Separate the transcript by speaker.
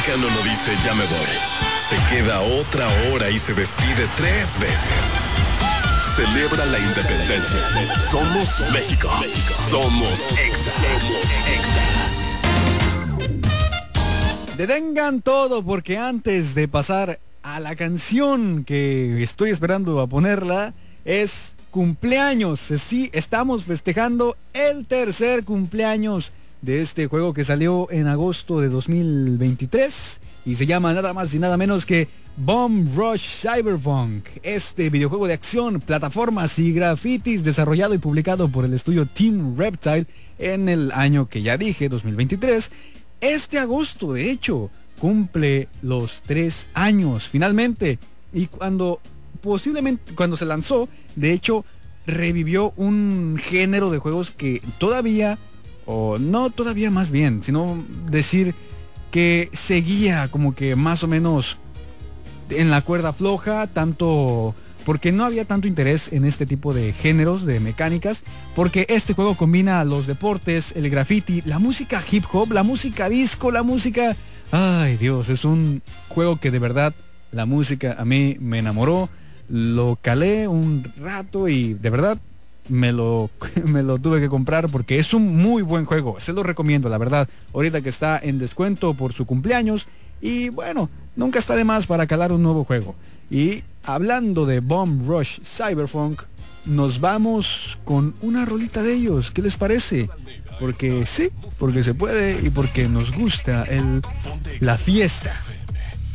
Speaker 1: mexicano no dice ya me voy. Se queda otra hora y se despide 3 veces. Celebra la independencia. Somos México. Somos Exa.
Speaker 2: Detengan todo porque antes de pasar a la canción que estoy esperando a ponerla, es cumpleaños. Sí, estamos festejando el tercer cumpleaños de este juego que salió en agosto de 2023 y se llama nada más y nada menos que Bomb Rush Cyberpunk. Este videojuego de acción, plataformas y grafitis desarrollado y publicado por el estudio Team Reptile en el año que ya dije, 2023. Este agosto, de hecho, cumple los 3 años finalmente. Y cuando se lanzó, de hecho, revivió un género de juegos que todavía, o no todavía más bien, sino decir que seguía como que más o menos en la cuerda floja, tanto porque no había tanto interés en este tipo de géneros, de mecánicas, porque este juego combina los deportes, el graffiti, la música hip hop, la música disco, la música... Ay Dios, es un juego que de verdad la música a mí me enamoró, lo calé un rato y de verdad me lo tuve que comprar porque es un muy buen juego, se lo recomiendo la verdad, ahorita que está en descuento por su cumpleaños y bueno, nunca está de más para calar un nuevo juego. Y hablando de Bomb Rush Cyberpunk, nos vamos con una rolita de ellos, ¿qué les parece? Porque sí, porque se puede y porque nos gusta la fiesta.